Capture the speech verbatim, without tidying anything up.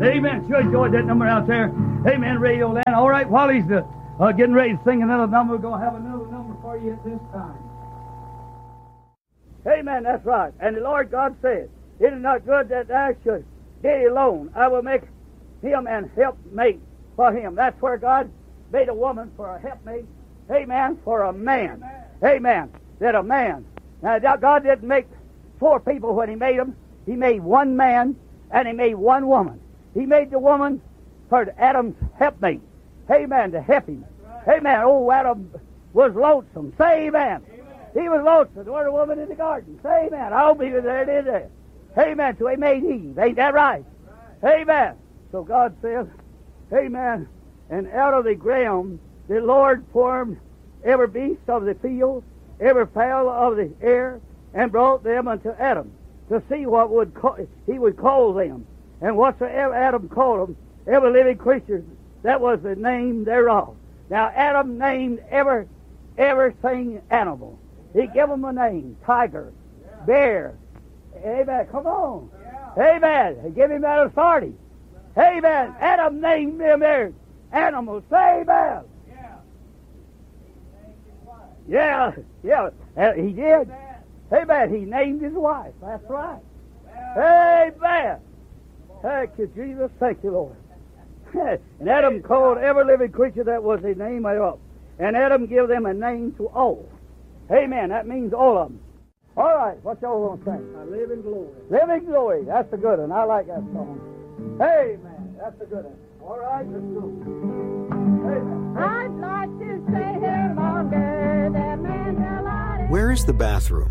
Amen. Sure enjoyed that number out there. Amen, Radio Land. All right, while he's uh, uh, getting ready to sing another number, we're going to have another number for you at this time. Amen, that's right. And the Lord God said, it is not good that I should be alone. I will make him an helpmate for him. That's where God made a woman for a helpmate. Amen, for a man. Amen. Amen. That a man. Now, God didn't make four people when he made them. He made one man and he made one woman. He made the woman for Adam's helpmate. Amen, to help him. Right. Amen. Oh, Adam was lonesome. Say amen. Amen. He was lonesome. There was a woman in the garden. Say amen. I'll be there. It is there. Amen. So he made Eve. Ain't that right? Right? Amen. So God says, amen. And out of the ground the Lord formed every beast of the field, every fowl of the air, and brought them unto Adam to see what would call, he would call them. And whatsoever Adam called them, every living creature, that was the name thereof. Now Adam named every everything animal. He gave them a name: tiger, bear. Amen. Come on. Amen. He gave him that authority. Amen. Adam named them their animals. Say amen. Yeah, yeah, uh, he did. Amen. He named his wife. That's right. Amen. Thank you, Jesus. Thank you, Lord. And Adam called every living creature that was his name thereof. And Adam gave them a name to all. Amen. That means all of them. All right. What y'all going to sing? I live in glory. Live in glory. That's a good one. I like that song. Amen. That's a good one. All right. Let's go. Amen. I'd like to stay here longer than man. Where is the bathroom?